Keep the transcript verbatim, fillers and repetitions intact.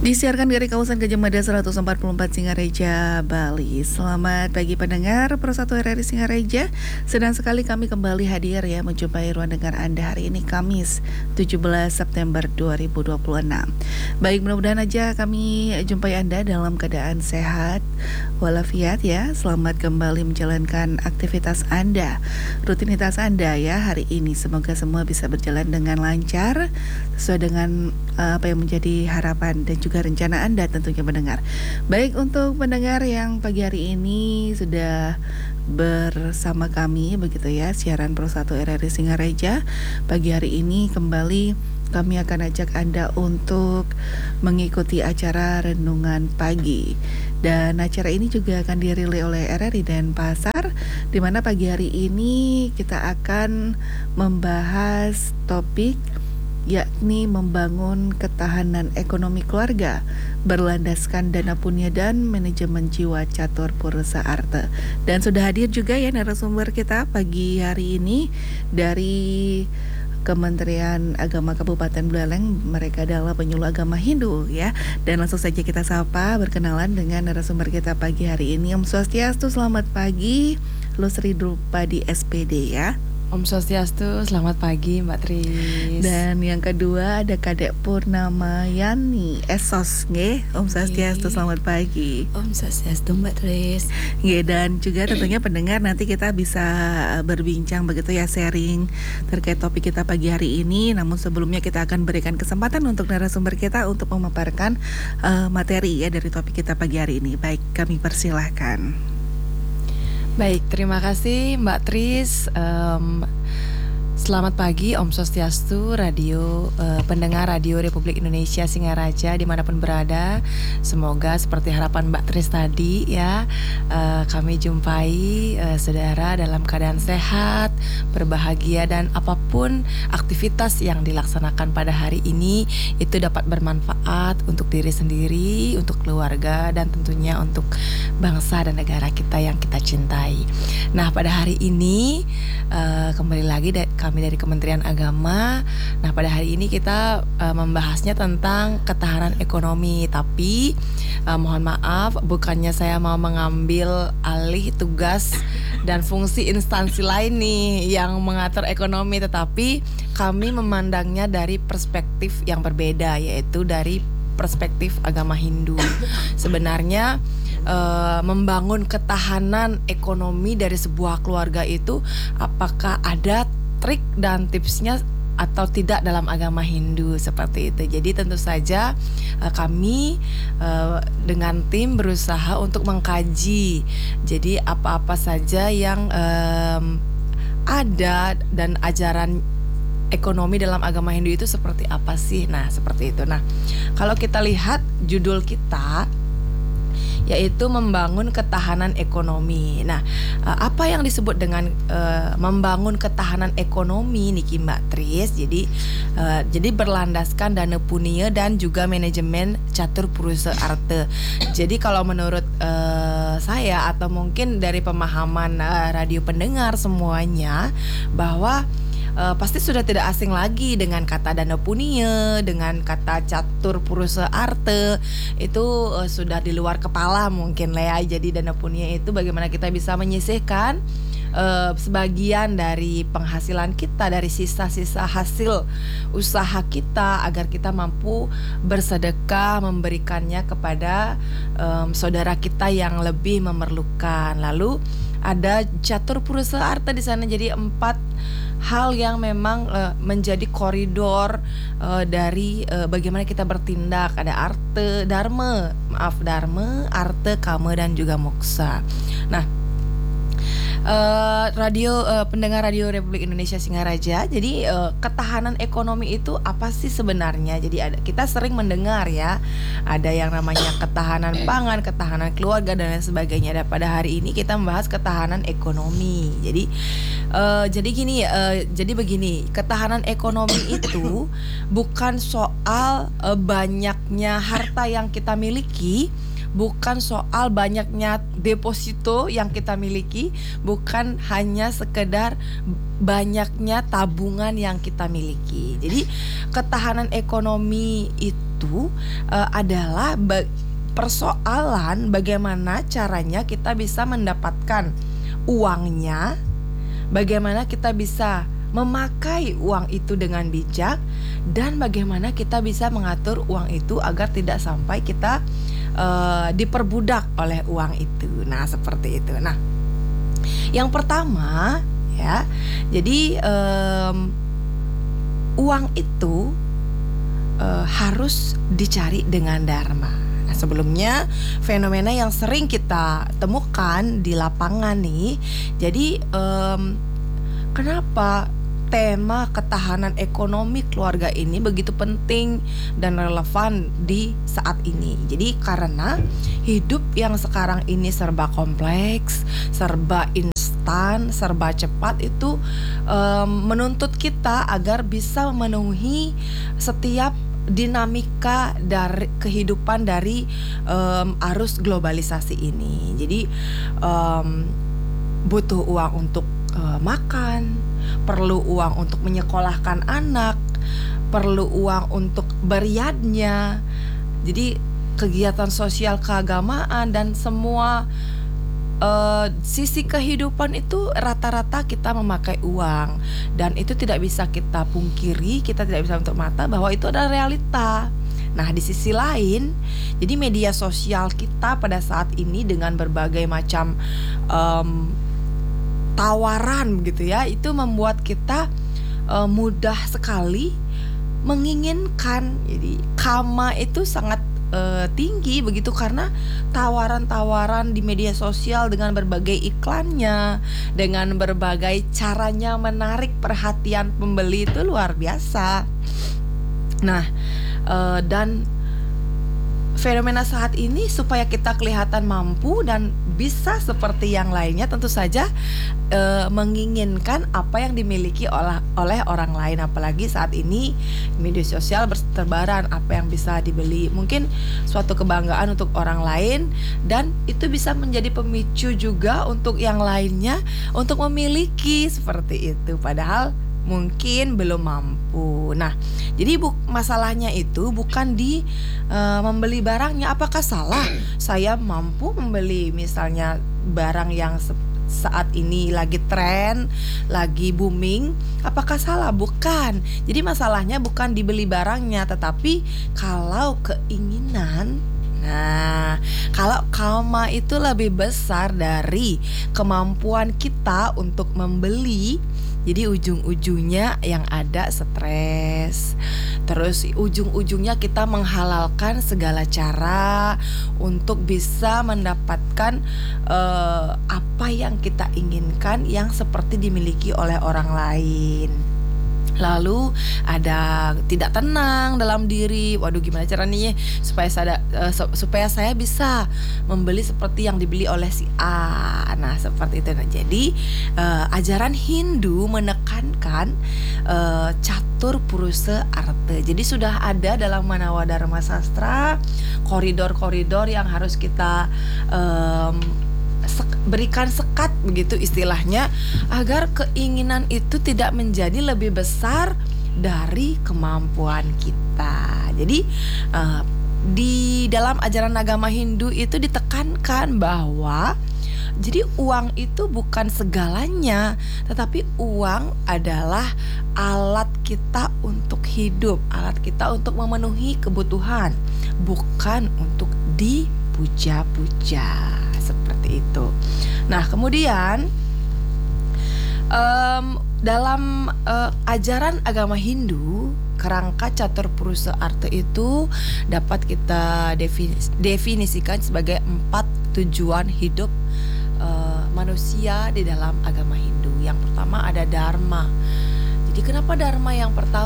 Disiarkan dari kawasan Gajah Mada seratus empat puluh empat Singareja, Bali. Selamat pagi pendengar Persatu R R I Singareja. Senang sekali kami kembali hadir ya menjumpai ruang dengar Anda hari ini Kamis tujuh belas September dua ribu dua puluh enam. Baik, mudah-mudahan aja kami jumpai Anda dalam keadaan sehat walafiat ya. Selamat kembali menjalankan aktivitas Anda, rutinitas Anda ya hari ini. Semoga semua bisa berjalan dengan lancar sesuai dengan uh, apa yang menjadi harapan dan juga rencana Anda tentunya mendengar. Baik, untuk pendengar yang pagi hari ini sudah bersama kami begitu ya, siaran Persatu R R I Singareja. Pagi hari ini kembali kami akan ajak Anda untuk mengikuti acara Renungan Pagi. Dan acara ini juga akan dirilai oleh R R I Denpasar, di mana pagi hari ini kita akan membahas topik yakni membangun ketahanan ekonomi keluarga berlandaskan dana punya dan manajemen jiwa catur Pursa Arte. Dan sudah hadir juga ya narasumber kita pagi hari ini dari Kementerian Agama Kabupaten Buleleng. Mereka adalah penyuluh agama Hindu ya. Dan langsung saja kita sapa berkenalan dengan narasumber kita pagi hari ini. Om Swastiastu, selamat pagi. Lu Sri Drupadi S P D ya. Om Swastiastu, selamat pagi Mbak Tris. Dan yang kedua ada Kadek Purnama Yani Esos nggih. Om Swastiastu, selamat pagi. Om Swastiastu Mbak Tris. Nggih, dan juga tentunya pendengar nanti kita bisa berbincang begitu ya, sharing terkait topik kita pagi hari ini. Namun sebelumnya kita akan berikan kesempatan untuk narasumber kita untuk memaparkan uh, materi ya dari topik kita pagi hari ini. Baik, kami persilahkan. Baik, terima kasih Mbak Tris. Um, selamat pagi Om Swastiastu, radio uh, pendengar Radio Republik Indonesia Singaraja dimanapun berada. Semoga seperti harapan Mbak Tris tadi ya, uh, kami jumpai uh, saudara dalam keadaan sehat, berbahagia, dan apapun aktivitas yang dilaksanakan pada hari ini itu dapat bermanfaat untuk diri sendiri, untuk keluarga, dan tentunya untuk bangsa dan negara kita yang kita cintai. Nah, pada hari ini uh, kembali lagi da- kami dari Kementerian Agama. Nah, pada hari ini kita uh, membahasnya tentang ketahanan ekonomi. Tapi uh, mohon maaf, bukannya saya mau mengambil alih tugas dan fungsi instansi lain nih yang mengatur ekonomi, tetapi kami memandangnya dari perspektif yang berbeda, yaitu dari perspektif agama Hindu. Sebenarnya Uh, membangun ketahanan ekonomi dari sebuah keluarga itu apakah ada trik dan tipsnya atau tidak dalam agama Hindu seperti itu. Jadi tentu saja uh, kami uh, dengan tim berusaha untuk mengkaji. Jadi apa-apa saja yang um, ada dan ajaran ekonomi dalam agama Hindu itu seperti apa sih? Nah, seperti itu. Nah, kalau kita lihat judul kita yaitu membangun ketahanan ekonomi. Nah, apa yang disebut dengan uh, membangun ketahanan ekonomi niki Mbak Tris? Jadi uh, jadi berlandaskan dana punya dan juga manajemen catur Pursa Arte. Jadi kalau menurut uh, saya atau mungkin dari pemahaman uh, radio pendengar semuanya, bahwa Uh, pasti sudah tidak asing lagi dengan kata dana punya, dengan kata catur Pursa Arte. Itu uh, sudah di luar kepala mungkin lah ya. Jadi dana punya itu bagaimana kita bisa menyisihkan uh, sebagian dari penghasilan kita, dari sisa-sisa hasil usaha kita, agar kita mampu bersedekah, memberikannya kepada um, saudara kita yang lebih memerlukan. Lalu ada catur Pursa Arte di sana. Jadi empat hal yang memang uh, menjadi koridor uh, dari uh, bagaimana kita bertindak. Ada arte, dharma, maaf dharma, arte, kama, dan juga moksa. Nah, uh, radio uh, pendengar Radio Republik Indonesia Singaraja. Jadi uh, ketahanan ekonomi itu apa sih sebenarnya? Jadi ada, kita sering mendengar ya, ada yang namanya ketahanan pangan, ketahanan keluarga, dan lain sebagainya. Dan pada hari ini kita membahas ketahanan ekonomi. Jadi uh, jadi gini, uh, jadi begini, ketahanan ekonomi itu bukan soal uh, banyaknya harta yang kita miliki, bukan soal banyaknya deposito yang kita miliki, bukan hanya sekedar banyaknya tabungan yang kita miliki. Jadi ketahanan ekonomi itu itu uh, adalah ba- persoalan bagaimana caranya kita bisa mendapatkan uangnya, bagaimana kita bisa memakai uang itu dengan bijak, dan bagaimana kita bisa mengatur uang itu agar tidak sampai kita uh, diperbudak oleh uang itu. Nah, seperti itu. Nah, yang pertama ya, jadi um, uang itu uh, harus dicari dengan dharma. Nah, sebelumnya fenomena yang sering kita temukan di lapangan nih. Jadi um, kenapa tema ketahanan ekonomi keluarga ini begitu penting dan relevan di saat ini? Jadi karena hidup yang sekarang ini serba kompleks, serba instan, serba cepat, itu um, menuntut kita agar bisa memenuhi setiap dinamika dari kehidupan dari um, arus globalisasi ini. Jadi um, butuh uang untuk uh, makan, perlu uang untuk menyekolahkan anak, perlu uang untuk beriadnya. Jadi kegiatan sosial keagamaan dan semua uh, sisi kehidupan itu rata-rata kita memakai uang. Dan itu tidak bisa kita pungkiri, kita tidak bisa menutup mata bahwa itu adalah realita. Nah, di sisi lain, jadi media sosial kita pada saat ini dengan berbagai macam um, tawaran gitu ya, itu membuat kita uh, mudah sekali menginginkan. Jadi kama itu sangat uh, tinggi begitu, karena tawaran-tawaran di media sosial dengan berbagai iklannya, dengan berbagai caranya menarik perhatian pembeli itu luar biasa. Nah, uh, dan fenomena saat ini supaya kita kelihatan mampu dan bisa seperti yang lainnya, tentu saja e, menginginkan apa yang dimiliki oleh, oleh orang lain. Apalagi saat ini media sosial bertebaran, apa yang bisa dibeli mungkin suatu kebanggaan untuk orang lain, dan itu bisa menjadi pemicu juga untuk yang lainnya untuk memiliki seperti itu, padahal mungkin belum mampu. Nah, jadi bu- masalahnya itu bukan di uh, membeli barangnya. Apakah salah saya mampu membeli misalnya barang yang se- saat ini lagi tren, lagi booming? Apakah salah? Bukan. Jadi masalahnya bukan dibeli barangnya, tetapi kalau keinginan. Nah, kalau kama itu lebih besar dari kemampuan kita untuk membeli, jadi ujung-ujungnya yang ada stres. Terus ujung-ujungnya kita menghalalkan segala cara untuk bisa mendapatkan uh, apa yang kita inginkan yang seperti dimiliki oleh orang lain. Lalu ada tidak tenang dalam diri. Waduh, gimana caranya supaya saya uh, supaya saya bisa membeli seperti yang dibeli oleh si A. Nah, seperti itu. Nah, jadi uh, ajaran Hindu menekankan uh, catur purusa arta. Jadi sudah ada dalam Manawa Dharma Sastra koridor-koridor yang harus kita um, berikan sekat begitu istilahnya, agar keinginan itu tidak menjadi lebih besar dari kemampuan kita. Jadi uh, di dalam ajaran agama Hindu itu ditekankan bahwa jadi uang itu bukan segalanya, tetapi uang adalah alat kita untuk hidup, alat kita untuk memenuhi kebutuhan, bukan untuk dipuja-puja. Seperti itu. Nah, kemudian um, dalam uh, ajaran agama Hindu, kerangka catur purusa arta itu dapat kita definis- definisikan sebagai empat tujuan hidup uh, manusia di dalam agama Hindu. Yang pertama ada dharma. Jadi kenapa dharma yang pertama?